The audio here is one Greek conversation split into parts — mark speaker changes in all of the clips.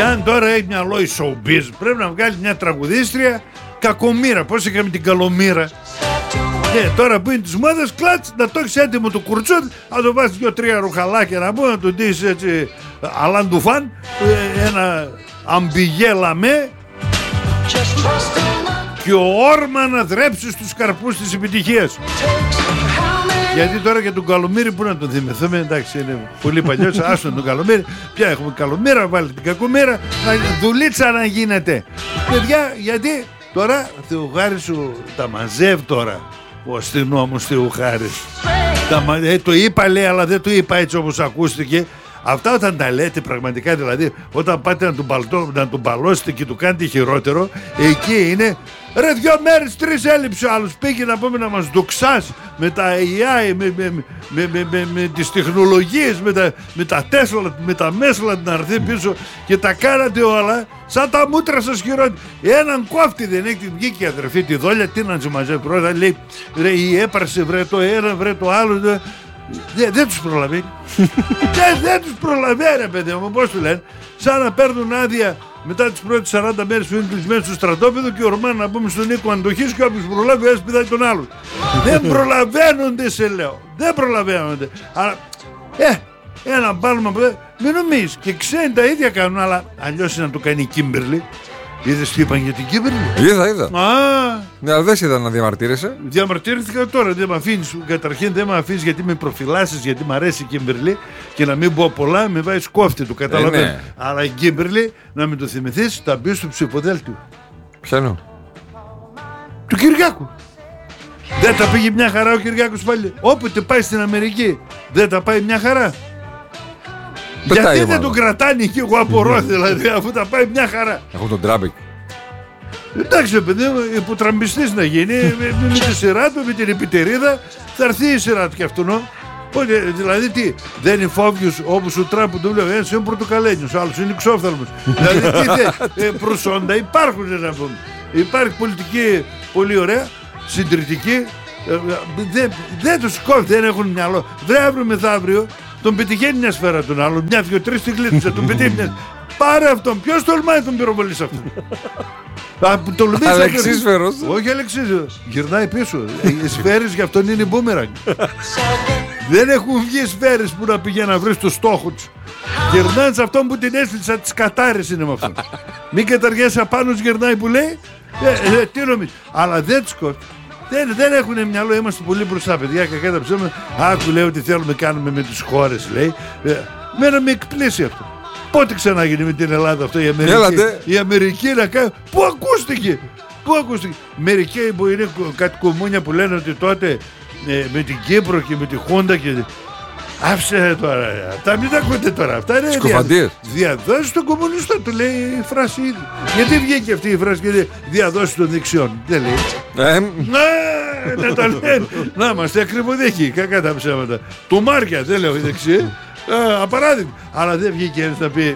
Speaker 1: Και αν τώρα έχει μυαλό η showbiz, πρέπει να βγάλει μια τραγουδίστρια κακομοίρα. Πώς είχαμε την Καλομήρα. Τώρα που είναι της μόδας, κλάτς, να το έχεις έτοιμο το κουρτσούτ, να το βάζεις 2-3 ρουχαλάκια να πω, να το ντύσεις έτσι αλαντουφάν, ένα αμπιγέλα με, και ο όρμα να δρέψει στους καρπούς της επιτυχίας. Γιατί τώρα για τον Καλομήρη που να τον θυμηθούμε, εντάξει, είναι πολύ παλιός, άστον τον Καλομήρη, πια έχουμε Καλομήρα, βάλει την Κακομήρα, δουλίτσα να γίνεται. Παιδιά, γιατί τώρα Θεοχάρης σου τα μαζεύει τώρα, ο αστυνόμος Θεοχάρης. Το είπα, λέει, αλλά δεν το είπα έτσι όπως ακούστηκε. Αυτά όταν τα λέτε πραγματικά, δηλαδή όταν πάτε να τον παλώσετε και του κάνετε χειρότερο, εκεί είναι ρε 2 μέρες 3 έλειψε ο άλλος, πήγε να πούμε να μας δοξάσει με τα AI, με τις τεχνολογίες, με τα Tesla, με τα Mesla να έρθει πίσω και τα κάνατε όλα σαν τα μούτρα σας χειρότερα. Έναν κόφτη δεν έχει, βγήκε η αδερφή τη Δόλια, τι να μαζεύει πρώτα, λέει ρε η έπαρσε, βρε το ένα, βρε το άλλο. Δεν τους προλαβαίνει. Δεν τους προλαβαίνει, παιδί μου, πώς του λένε. Σαν να παίρνουν άδεια μετά τις πρώτες 40 μέρες που είναι κλεισμένοι στο στρατόπεδο και ορμάνε να πούμε στον Νίκο αντοχής και όποιος προλάβει ένας πηδάει τον άλλον. Δεν προλαβαίνονται, σε λέω. Δεν προλαβαίνονται. Αλλά ένα πάλμα, μην νομίζεις, και ξένοι τα ίδια κάνουν, αλλά αλλιώς είναι να το κάνει η Κίμπερλι. Είδες τι είπαν για την Κίμπερλι?
Speaker 2: Είδα. Ναι, αλλά δεν είδα να διαμαρτύρεσαι.
Speaker 1: Διαμαρτύρηθηκα τώρα, δεν με αφήνεις. Καταρχήν δεν με αφήνεις γιατί με προφυλάσσεις, γιατί μου αρέσει η Κίμπερλι και να μην πω πολλά, με βάζεις κόφτη του, καταλαβαίνω. Ναι. Αλλά η Κίμπερλι, να μην το θυμηθείς, θα μπει στο ψηφοδέλτιο.
Speaker 2: Ποιανού?
Speaker 1: Του Κυριάκου. Δεν τα πήγε μια χαρά ο Κυριάκος πάλι? Όποτε πάει στην Αμερική, δεν τα πάει μια χαρά? Γιατί δεν τον κρατάνε εκεί, εγώ απορώ δηλαδή, αφού τα πάει μια χαρά.
Speaker 2: Έχω τον Τράμπεκ.
Speaker 1: Εντάξει, παιδί μου, υποτραμπιστής να γίνει, με τη σειρά του, με την επιτερίδα, θα έρθει η σειρά του κι αυτόν. Δηλαδή τι, δεν είναι φόβιος όπως ο Τραμπ που του λέει, ένας είναι πορτοκαλένιος, άλλος είναι ξόφθαλμος. Δηλαδή τι προσόντα υπάρχουν, να πούμε. Υπάρχει πολιτική πολύ ωραία, συντηρητική, δεν τους κόβει, δεν έχουν μυαλό. Δεν αύριο μεθαύριο τον πετυχαίνει μια σφαίρα τον άλλον, μια, 2, 3 τη γλίτσα, τον πετύχει μια. Πάρε αυτόν, ποιος τολμάει τον πυροβολήσει αυτόν?
Speaker 2: Αλεξίσφαιρος.
Speaker 1: Όχι αλεξίσφαιρος, γυρνάει πίσω. Οι σφαίρες για αυτόν είναι μπούμεραγκ. Δεν έχουν βγει σφαίρες που να πηγαίνει να βρει το στόχο τους. Γυρνάνε σε αυτόν που την έστειλε, τις κατάρες είναι με αυτόν. Μην καταργέσει απάνω, γυρνάει που λέει. Τι νομίζεις? Αλλά δεν τους κόβει. Δεν έχουν μυαλό, είμαστε πολύ μπροστά, παιδιά. Κακά τα ψέματα. Άκου, λέει, ότι θέλουμε να κάνουμε με τις χώρες, λέει. Μένα με εκπλήσει αυτό. Πότε ξανάγινε με την Ελλάδα αυτό, η Αμερική να κάνει? Πού ακούστηκε? Μερικοί που είναι κάτι κομμούνια που λένε ότι τότε με την Κύπρο και με τη Χούντα και... Άφησε τώρα, αυτά μην τα ακούτε τώρα. Αυτά είναι διαδόσεις των κομμουνιστών, του λέει η φράση ήδη. Γιατί βγήκε αυτή η φράση και διαδόσεις των δεξιών? Δεν λέει. Να τα λένε. Να είμαστε ακριβοδίκοι, κακά τα ψέματα. Του Μάρκια, δεν λέω η δεξί. Απαράδειγμα. Αλλά δεν βγήκε ένας να πει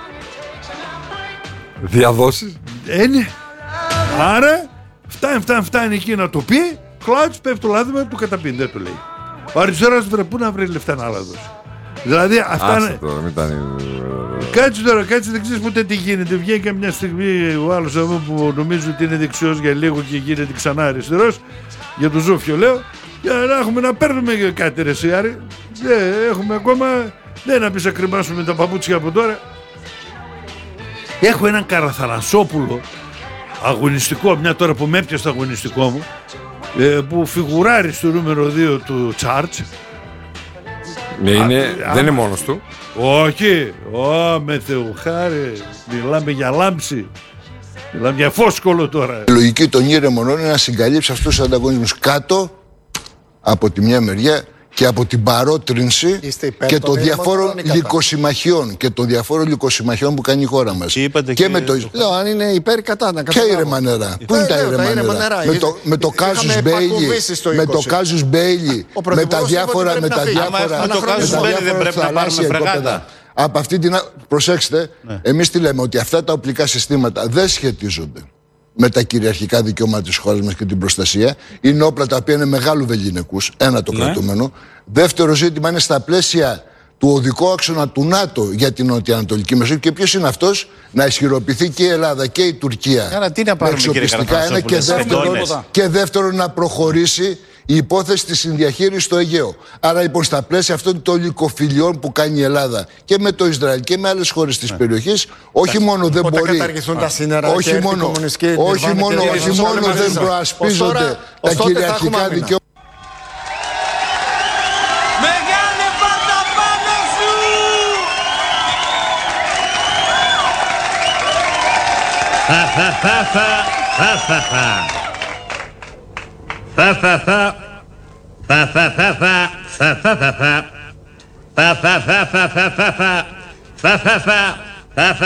Speaker 2: διαδόσεις.
Speaker 1: Ναι. Άρα φτάνει εκεί να το πει. Κλάτς, πέφτει το λάδι του καταπίνει, δεν το λέει. Ο αριστερός πού να βρει λεφτά να άλλα δώσει? Δηλαδή αυτά. Κάτσε τώρα, δεν ξέρεις ποτέ τι γίνεται. Βγαίνει μια στιγμή ο άλλος εδώ που νομίζει ότι είναι δεξιός για λίγο και γίνεται ξανά αριστερός. Για το Ζούφιο λέω. Για να έχουμε να παίρνουμε κάτι, ρε Σιάρη. Δεν έχουμε ακόμα. Δεν να πεις να κρεμάσουμε τα παπούτσια από τώρα. Έχω έναν Καραθανασόπουλο αγωνιστικό, μια τώρα που με έπιασε το αγωνιστικό μου, που φιγουράρει στο νούμερο 2 του Τσάρτς.
Speaker 2: Δεν είναι μόνος του.
Speaker 1: Όχι, με Θεοχάρη, μιλάμε για λάμψη. Μιλάμε για φόσκολο τώρα.
Speaker 3: Η λογική των ήρεμων είναι να συγκαλύψει αυτούς τους ανταγωνισμούς κάτω από τη μια μεριά και από την παρότρινση και των διαφόρων λυκοσυμμαχιών και των διαφόρων λυκοσυμμαχιών που κάνει η χώρα μας. Και με το
Speaker 4: λέω αν είναι υπέρ κατά να
Speaker 3: ποια ήρεμα νερά? Πού είναι τα ήρεμα νερά? Με το Κάζους Μπέιλι, με το Κάζους Μπέιλι, με τα διάφορα θαλάσσια οικόπεδα. Από αυτή την. Προσέξτε, εμείς τι λέμε? Ότι αυτά τα οπλικά συστήματα δεν σχετίζονται με τα κυριαρχικά δικαιώματα της χώρας μας και την προστασία. Είναι όπλα τα οποία είναι μεγάλου βεληνικούς. Ένα το κρατούμενο. Δεύτερο ζήτημα είναι στα πλαίσια του οδικού άξονα του ΝΑΤΟ για την Νοτιοανατολική Μεσόγειο. Και ποιος είναι αυτός? Να ισχυροποιηθεί και η Ελλάδα και η Τουρκία.
Speaker 4: Άρα τι να πάρουμε,
Speaker 3: εξοπλιστικά ένα, και δεύτερον να προχωρήσει η υπόθεση της συνδιαχείρισης στο Αιγαίο. Άρα λοιπόν στα πλαίσια αυτών των λυκοφιλιών που κάνει η Ελλάδα και με το Ισραήλ και με άλλες χώρες της περιοχής, όχι μόνο δεν μπορεί. Όχι μόνο δεν προασπίζονται τα κυριαρχικά δικαιώματα.
Speaker 5: Fa